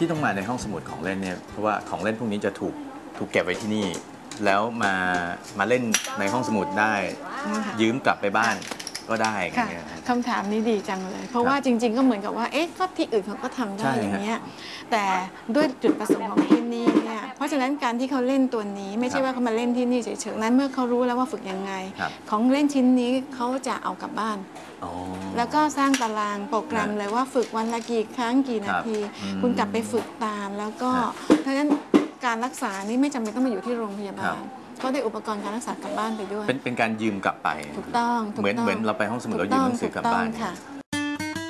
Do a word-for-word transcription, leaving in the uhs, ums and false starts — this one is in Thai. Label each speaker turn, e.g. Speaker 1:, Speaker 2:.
Speaker 1: ที่ต้องมาในห้องสมุดของเล่นเนี่ยเพราะว่าของเล่นพวกนี้จะถูกถูกเก็บไว้ที่นี่แล้วมามาเล่นในห้องสมุดได้ยืมกลับไปบ้านก็ได้ค่ะ
Speaker 2: คำถามนี้ดีจังเลยเพราะว่าจริงๆก็เหมือนกับว่าเอ๊ะก็ที่อื่นเขาก็ทำได้อย่างเงี้ยแต่ด้วยจุดประสงค์ของที่นี่เนี่ยเพราะฉะนั้นการที่เขาเล่นตัวนี้ไม่ใช่ว่าเขามาเล่นที่นี่เฉยๆนั้นเมื่อเขารู้แล้วว่าฝึกยังไงของเล่นชิ้นนี้เขาจะเอากลับบ้านแล้วก็สร้างตารางโปรแกรมเลยว่าฝึกวันละกี่ครั้งกี่นาทีคุณกลับไปฝึกตามแล้วก็เพราะฉะนั้นการรักษานี่ไม่จำเป็นต้องมาอยู่ที่โรงพยาบาลก็ได้อุปกรณ์การรักษากลับบ้านไปด้วย
Speaker 1: เป็นเป็นการยืมกลับไป
Speaker 2: ถูกต้อง
Speaker 1: เหมือนเหมือนเราไปห้องสมุดเรายืมหนังสือกลับบ้าน
Speaker 2: ค่ะ